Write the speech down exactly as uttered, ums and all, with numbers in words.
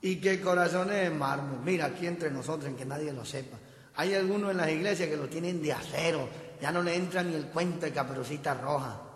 y que corazones de mármol. Mira, aquí entre nosotros, en que nadie lo sepa. Hay algunos en las iglesias que lo tienen de acero. Ya no le entra ni el cuento de Caperucita Roja.